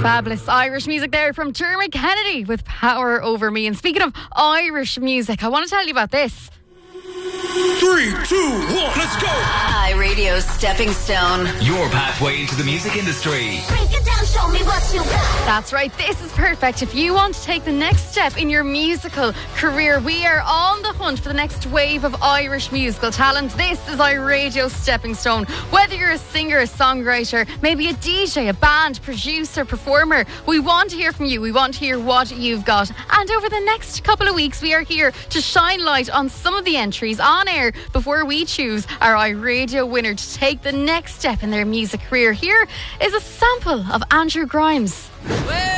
Fabulous Irish music there from Dermot Kennedy with Power Over Me. And speaking of Irish music, I want to tell you about this. 3, 2, 1, let's go! iRadio's Stepping Stone. Your pathway into the music industry. Break it down, show me what you got. That's right, this is perfect. If you want to take the next step in your musical career, we are on the hunt for the next wave of Irish musical talent. This is iRadio's Stepping Stone. Whether you're a singer, a songwriter, maybe a DJ, a band, producer, performer, we want to hear from you. We want to hear what you've got. And over the next couple of weeks, we are here to shine light on some of the entries on air before we choose our iRadio winner to take the next step in their music career. Here is a sample of Andrew Grimes.